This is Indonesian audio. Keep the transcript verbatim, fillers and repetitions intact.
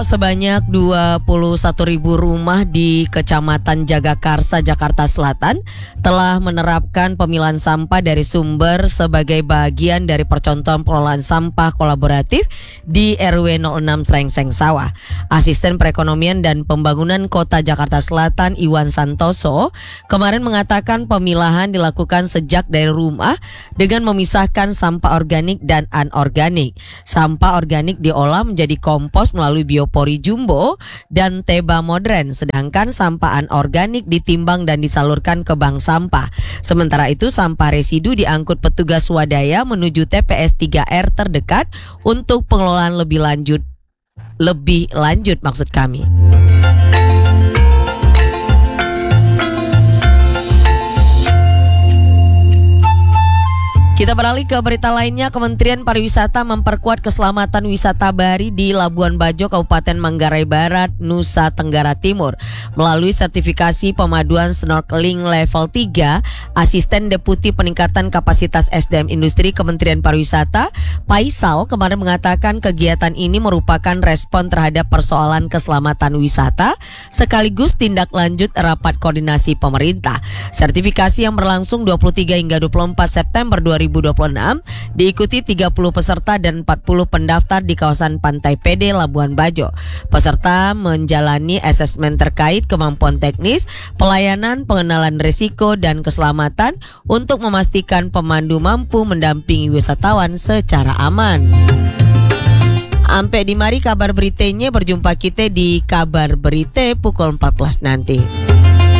Sebanyak dua puluh satu ribu rumah di Kecamatan Jagakarsa, Jakarta Selatan telah menerapkan pemilahan sampah dari sumber sebagai bagian dari percontohan pengelolaan sampah kolaboratif di R W nol enam Srengseng Sawah. Asisten Perekonomian dan Pembangunan Kota Jakarta Selatan Iwan Santoso kemarin mengatakan pemilahan dilakukan sejak dari rumah dengan memisahkan sampah organik dan anorganik. Sampah organik diolah menjadi kompos melalui bio Pori Jumbo dan Teba Modern, sedangkan sampah anorganik ditimbang dan disalurkan ke bank sampah. Sementara itu sampah residu diangkut petugas swadaya menuju T P S tiga R terdekat untuk pengelolaan lebih lanjut. Lebih lanjut maksud kami. Kita beralih ke berita lainnya. Kementerian Pariwisata memperkuat keselamatan wisata bahari di Labuan Bajo, Kabupaten Manggarai Barat, Nusa Tenggara Timur. Melalui sertifikasi pemaduan snorkeling level tiga, Asisten Deputi Peningkatan Kapasitas S D M Industri Kementerian Pariwisata, Paisal, kemarin mengatakan kegiatan ini merupakan respon terhadap persoalan keselamatan wisata sekaligus tindak lanjut rapat koordinasi pemerintah. Sertifikasi yang berlangsung dua puluh tiga hingga dua puluh empat September dua ribu dua puluh enam diikuti tiga puluh peserta dan empat puluh pendaftar di kawasan Pantai Pede, Labuan Bajo. Peserta menjalani asesmen terkait kemampuan teknis, pelayanan, pengenalan risiko, dan keselamatan untuk memastikan pemandu mampu mendampingi wisatawan secara aman. Ampe di mari kabar beritanya, berjumpa kita di kabar berita pukul empat belas nanti.